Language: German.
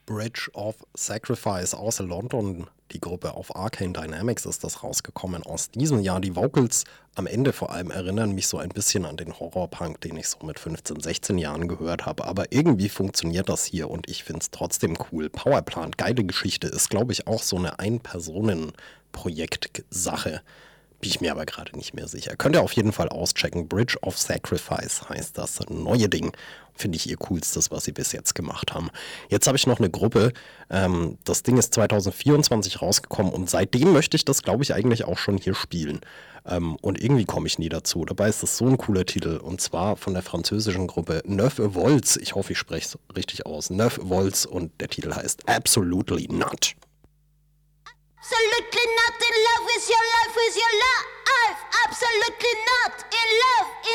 Bridge of Sacrifice aus London. Die Gruppe auf Arcane Dynamics ist das rausgekommen aus diesem Jahr. Die Vocals am Ende vor allem erinnern mich so ein bisschen an den Horrorpunk, den ich so mit 15, 16 Jahren gehört habe. Aber irgendwie funktioniert das hier und ich finde es trotzdem cool. Powerplant, geile Geschichte, ist glaube ich auch so eine Ein-Personen-Projekt-Sache. Bin ich mir aber gerade nicht mehr sicher. Könnt ihr auf jeden Fall auschecken. Bridge of Sacrifice heißt das neue Ding. Finde ich ihr coolstes, was sie bis jetzt gemacht haben. Jetzt habe ich noch eine Gruppe. Das Ding ist 2024 rausgekommen und seitdem möchte ich das, glaube ich, eigentlich auch schon hier spielen. Und irgendwie komme ich nie dazu. Dabei ist das so ein cooler Titel und zwar von der französischen Gruppe Neuf Volts. Ich hoffe, ich spreche es richtig aus. Neuf Volts und der Titel heißt Absolutely Not. Absolutely not in love with your life, with your life. Absolutely not in love,